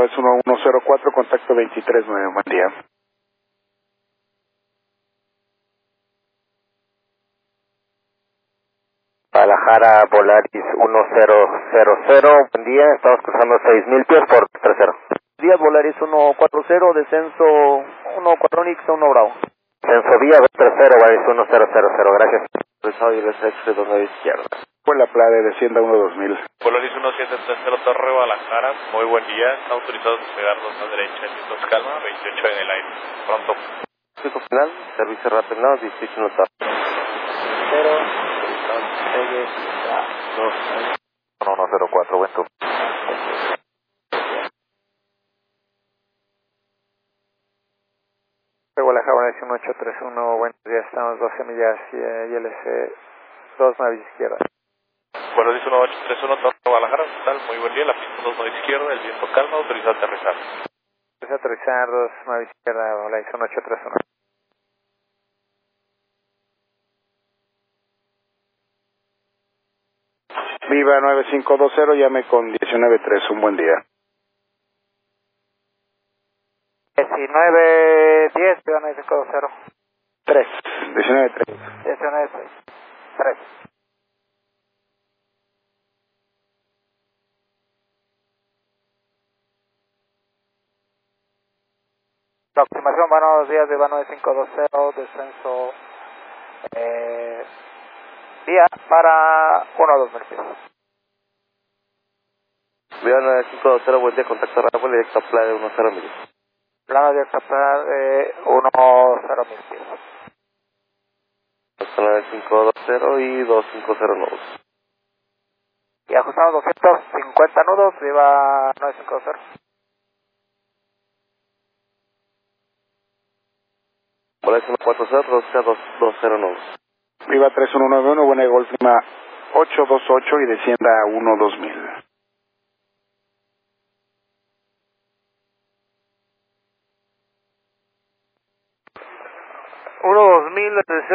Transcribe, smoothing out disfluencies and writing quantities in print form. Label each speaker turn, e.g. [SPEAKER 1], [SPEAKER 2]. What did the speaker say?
[SPEAKER 1] Bravo es 1104, contacto 239, buen día.
[SPEAKER 2] Guadalajara, Volaris 1000, buen día, estamos cruzando 6000 pies por 30.
[SPEAKER 3] Díaz Volaris 140, descenso 14 Nix 1 Bravo.
[SPEAKER 2] Descenso vía 230, Volaris 1000, gracias.
[SPEAKER 3] Cruzado y LSX 29 izquierda.
[SPEAKER 1] Fue la playa de Hacienda 12000.
[SPEAKER 4] Volaris 1730 Torre, Guadalajara, muy buen día, está autorizado a despegar 2 a derecha, en calma, 28 en el aire, pronto.
[SPEAKER 2] Pico final, servicio rápido, 18 minutos. 104, buen turno.
[SPEAKER 3] Guadalajara, Volaris 1831, buenos días, estamos 12 millas y ILC 29 izquierda.
[SPEAKER 4] Volaris 1831 Torre, Guadalajara, total, muy buen día, la pista 29 izquierda, el viento calma, autorizado a aterrizar.
[SPEAKER 3] Empieza a aterrizar 29 izquierda, Volaris 1831.
[SPEAKER 1] Viva 9520, llame con 193, un buen día.
[SPEAKER 3] 1910, Viva 9520.
[SPEAKER 1] 3, 193.
[SPEAKER 3] 19-3. Aproximación, buenos días, Viva 9520, descenso vía para 1-2000 pies.
[SPEAKER 2] Viva 9520, buen día, contacto rápido, directo a playa 10 millas.
[SPEAKER 3] Plano de captar 1-0 pies.
[SPEAKER 2] 9520 y 250 nudos.
[SPEAKER 3] Y ajustamos 250 nudos, Viva 950.
[SPEAKER 2] Volaris 140, 220 nudos.
[SPEAKER 1] Viva 3191, buena Golf Lima 828 y descienda a 12000.
[SPEAKER 3] 1-2000,